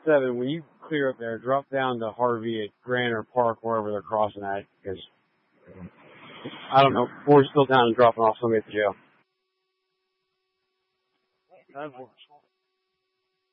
7, when you clear up there, drop down to Harvey at Grant or Park, wherever they're crossing at, because I don't know, we're still down and dropping off somebody at the jail.